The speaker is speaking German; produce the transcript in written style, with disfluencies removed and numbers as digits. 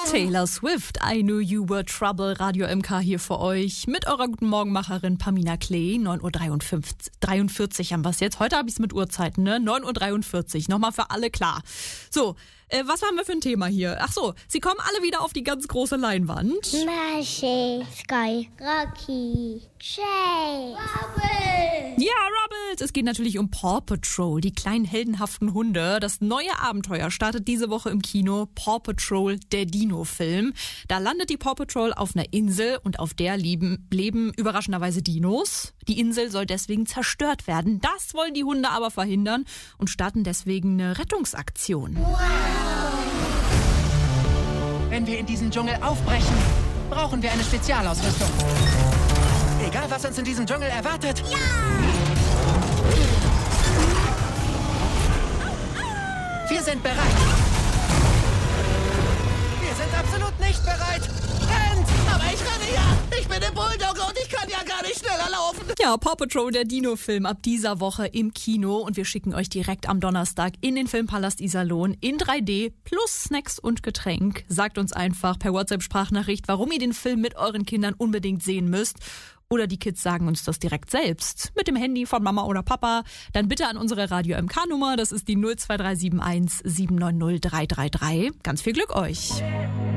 Taylor Swift, I Knew You Were Trouble, Radio MK hier für euch. Mit eurer guten Morgenmacherin Pamina Klee, 9.43 Uhr haben wir es jetzt. Heute habe ich es mit Uhrzeiten, ne? 9.43 Uhr, nochmal für alle klar. So, was haben wir für ein Thema hier? Ach so, sie kommen alle wieder auf die ganz große Leinwand. Smashy, Sky, Rocky, Shay, Rubbles. Ja, Rubbles! Es geht natürlich um Paw Patrol, die kleinen heldenhaften Hunde. Das neue Abenteuer startet diese Woche im Kino. Paw Patrol, der Dino-Film. Da landet die Paw Patrol auf einer Insel und auf der leben überraschenderweise Dinos. Die Insel soll deswegen zerstört werden. Das wollen die Hunde aber verhindern und starten deswegen eine Rettungsaktion. Wenn wir in diesen Dschungel aufbrechen, brauchen wir eine Spezialausrüstung. Egal, was uns in diesem Dschungel erwartet. Ja! Wir sind bereit. Wir sind absolut nicht bereit. Rennt! Aber ich renne ja. Ich bin der Bulldogger und ich kann ja gar nicht schneller laufen. Ja, Paw Patrol, der Dino-Film ab dieser Woche im Kino. Und wir schicken euch direkt am Donnerstag in den Filmpalast Iserlohn in 3D plus Snacks und Getränk. Sagt uns einfach per WhatsApp-Sprachnachricht, warum ihr den Film mit euren Kindern unbedingt sehen müsst. Oder die Kids sagen uns das direkt selbst. Mit dem Handy von Mama oder Papa. Dann bitte an unsere Radio MK-Nummer. Das ist die 02371 790 333. Ganz viel Glück euch.